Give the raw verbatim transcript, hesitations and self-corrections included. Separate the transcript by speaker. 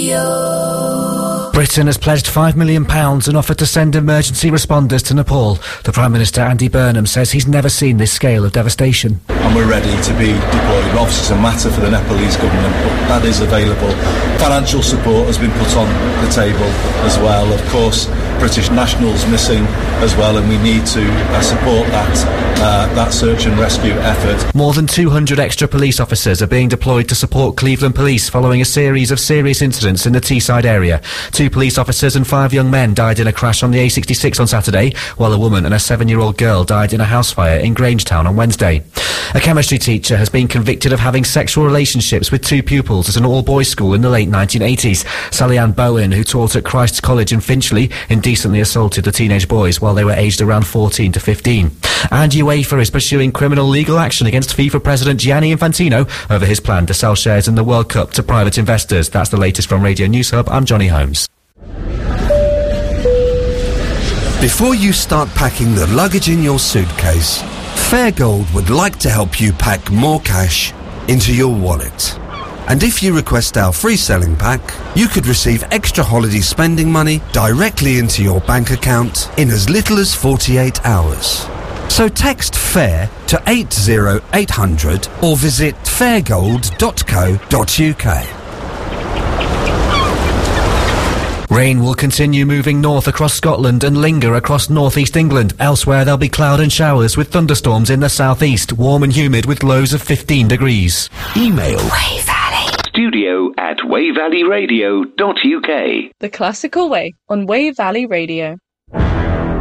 Speaker 1: Radio.
Speaker 2: Britain has pledged five million pounds and offered to send emergency responders to Nepal. The Prime Minister, Andy Burnham, says he's never seen this scale of devastation.
Speaker 3: And we're ready to be deployed. Obviously it's a matter for the Nepalese government, but that is available. Financial support has been put on the table as well. Of course, British nationals missing as well, and we need to uh, support that, uh, that search and rescue effort.
Speaker 2: More than two hundred extra police officers are being deployed to support Cleveland Police following a series of serious incidents in the Teesside area. Two police officers and five young men died in a crash on the A sixty-six on Saturday, while a woman and a seven-year-old girl died in a house fire in Grangetown on Wednesday. A chemistry teacher has been convicted of having sexual relationships with two pupils at an all-boys school in the late nineteen eighties. Sally Ann Bowen, who taught at Christ's College in Finchley, indecently assaulted the teenage boys while they were aged around fourteen to fifteen. And UEFA is pursuing criminal legal action against FIFA President Gianni Infantino over his plan to sell shares in the World Cup to private investors. That's the latest from Radio News Hub. I'm Johnny Holmes.
Speaker 4: Before you start packing the luggage in your suitcase, Fairgold would like to help you pack more cash into your wallet. And if you request our free selling pack, you could receive extra holiday spending money directly into your bank account in as little as forty-eight hours. So text FAIR to eight zero eight hundred or visit fairgold dot co dot uk.
Speaker 2: Rain will continue moving north across Scotland and linger across northeast England. Elsewhere there'll be cloud and showers with thunderstorms in the southeast, warm and humid with lows of fifteen degrees.
Speaker 4: Email
Speaker 1: Way Valley.
Speaker 5: Studio at way valley radio dot uk.
Speaker 6: The Classical Way on Way Valley Radio.